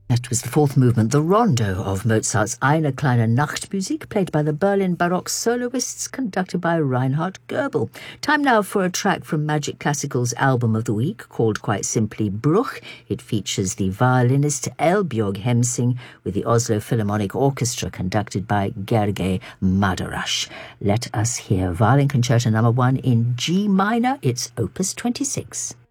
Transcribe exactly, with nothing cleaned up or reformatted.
That was the fourth movement, the rondo of Mozart's Eine kleine Nachtmusik, played by the Berlin Baroque soloists, conducted by Reinhard Goebel. Time now for a track from Magic Classical's album of the week, called quite simply Bruch. It features the violinist Eldbjörg Hemsing with the Oslo Philharmonic Orchestra, conducted by Gergely Madarasch. Let us hear Violin Concerto Number One in G minor. It's Opus twenty-six.